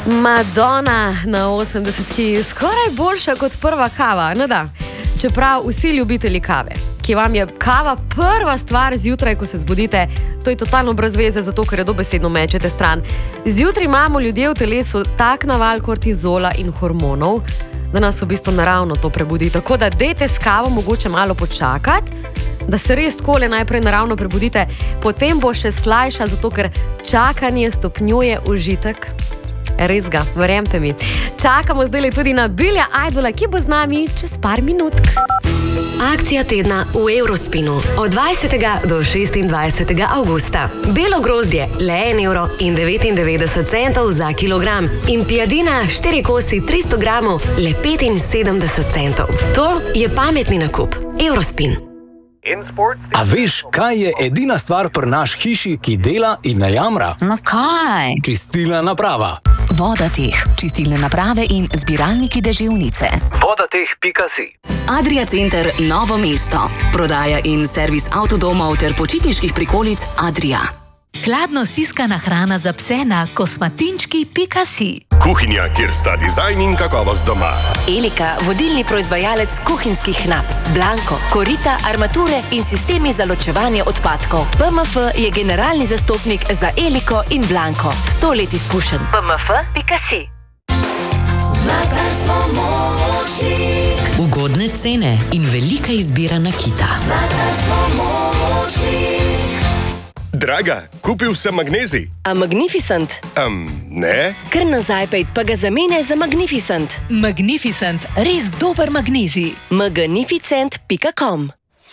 Madonna na 80, skoraj boljša kot prva kava, no da. Čeprav vsi ljubitelji kave, ki vam je kava prva stvar zjutraj, ko se zbudite, to je totalno brez veze, zato ker jo dobesedno mečete stran. Zjutraj imamo ljudje v telesu tak naval kortizola in hormonov, da nas v bistvu naravno to prebudi. Tako da dejte s kavo mogoče malo počakati, da se res takole najprej naravno prebudite, potem bo še slajša, zato ker čakanje stopnjuje užitek. Res ga, verjemte mi. Čakamo zdaj tudi na Billija Idola, ki bo z nami čez par minut. Akcija tedna v Eurospinu od 20. do 26. avgusta. Belo grozdje le 1,99 € za kilogram in pijadina 4 kosi 300 gramov le 75 centov. To je pametni nakup. Eurospin. A veš, kaj je edina stvar pri naš hiši, ki dela in ne jamra? No kaj? Čistilna naprava. Vodateh, čistilne naprave in zbiralniki deževnice. Vodateh.si. Adria Center Novo mesto. Prodaja in servis avtodomov ter počitniških prikolic Adria. Hladno stiskana hrana za pse na kosmatinčki.si. Kuhinja, kjer sta dizajn in kakovost doma. Elika, vodilni proizvajalec kuhinjskih nap. Blanko, korita, armature in sistemi za ločevanje odpadkov. PMF je generalni zastopnik za Eliko in Blanko. 100 let izkušenj. PMF.si. Zlatarstvo Močnik. Ugodne cene in velika izbira nakita. Zlatarstvo Močnik. Draga, kupil sem magnezij. A Magnificent? Ne. Kar nazaj pejt, pa ga zamene za Magnificent. Magnificent, res dober magnezij. Magnificent.com.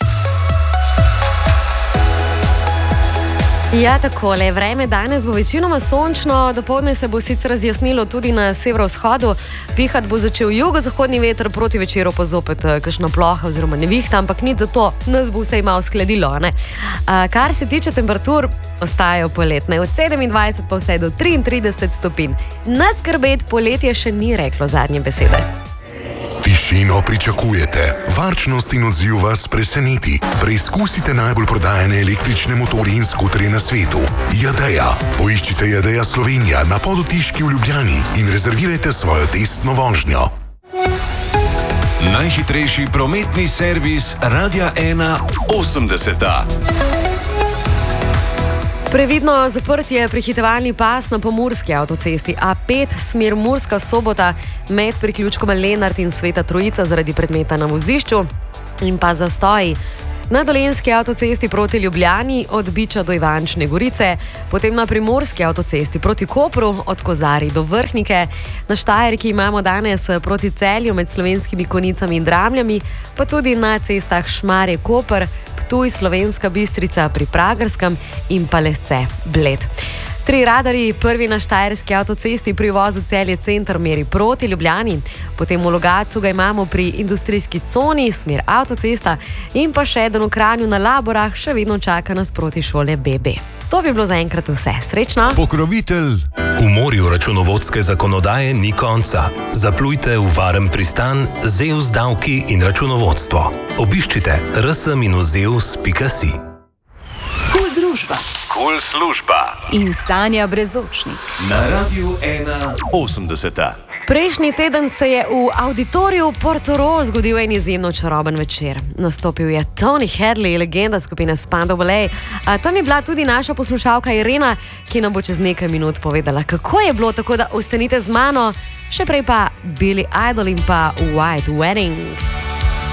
Ja, takole, vreme danes bo večinoma sončno, dopoldne se bo sicer razjasnilo tudi na severovzhodu, pihat bo začel jugozahodni veter, proti večeru pa zopet kakšna ploha oziroma nevihta, ampak nič za to, nas bo vse malo skladilo, ne? Kar se tiče temperatur, ostajajo poletne, od 27 pa vse do 33 stopinj. Ne skrbeti, poletje še ni reklo zadnje besede. Tišino pričakujete, varčnost in odziv vas preseneti. Preizkusite najbolj prodajane električne motorje in skuterje na svetu. Jadeja. Poiščite Jadeja Slovenija na Podotiški v Ljubljani in rezervirajte svojo testno vožnjo. Najhitrejši prometni servis Radia 1 80. Previdno zaprtje prehitevalni pas na pomurski avtocesti A5, smer Murska Sobota, med priključkoma Lenart in Sveta Trojica zaradi predmeta na vozišču in pa zastoji. Na Dolenjski avtocesti proti Ljubljani od Biča do Ivančne Gorice, potem na Primorski avtocesti proti Kopru od Kozarij do Vrhnike, na Štajerki imamo danes proti Celju med Slovenskimi Konicami in Dramljami, pa tudi na cestah Šmarje-Koper, Ptuj, Slovenska Bistrica pri Pragerskem in pa Lesce, Bled. 3 radarji, prvi na Štajerski avtocesti pri vozu Celje center meri proti Ljubljani, potem v Logatcu ga imamo pri industrijski coni, smer avtocesta in pa še eden v Kranju na Laborah, še vedno čaka nas proti šole BB. To bi bilo zaenkrat vse. Srečno! Pokrovitelj. V morju računovodske zakonodaje ni konca. Zaplujte v varen pristan Zeus davki in računovodstvo. Obiščite rs-zeus.si. Kul družba. Kul služba. In Sanja Brezočnik. Na Radiu 1 80. Prejšnji teden se je v auditoriju Portorož zgodil en izjemno čaroben večer. Nastopil je Tony Hadley, legenda skupine Spandau Ballet. Tam je bila tudi naša poslušalka Irena, ki nam bo čez nekaj minut povedala, kako je bilo, tako da ostanite z mano. Še prej pa Billy Idol in pa White Wedding.